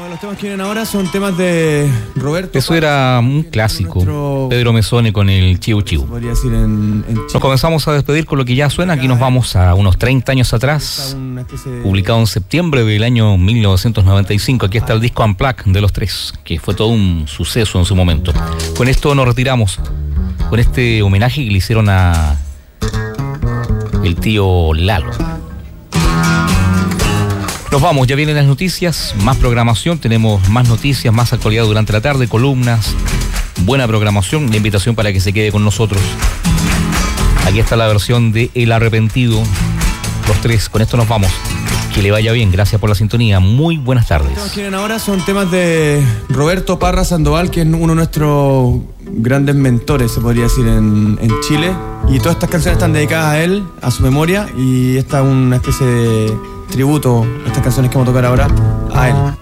Los temas que vienen ahora son temas de Roberto. Eso era un clásico. Pedro Mezzoni con el Chiu Chiu. Podría decir en Nos comenzamos a despedir con lo que ya suena. Aquí nos vamos a unos 30 años atrás. Publicado en septiembre del año 1995. Aquí está el disco Unplugged de Los Tres, que fue todo un suceso en su momento. Con esto nos retiramos. Con este homenaje que le hicieron a el tío Lalo. Nos vamos, ya vienen las noticias, más programación, tenemos más noticias, más actualidad durante la tarde, columnas, buena programación, la invitación para que se quede con nosotros. Aquí está la versión de El Arrepentido, Los Tres, con esto nos vamos. Que le vaya bien, gracias por la sintonía, muy buenas tardes. Los temas que vienen ahora son temas de Roberto Parra Sandoval, que es uno de nuestros grandes mentores, se podría decir, en Chile. Y todas estas canciones están dedicadas a él, a su memoria, y esta es una especie de tributo, estas canciones que vamos a tocar ahora, a él.